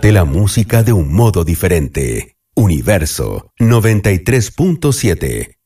Siente la música de un modo diferente. Universo 93.7.